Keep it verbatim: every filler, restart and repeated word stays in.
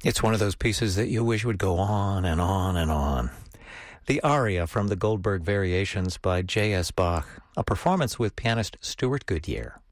It's one of those pieces that you wish would go on and on and on. The aria from the Goldberg Variations by J S. Bach, a performance with pianist Stuart Goodyear.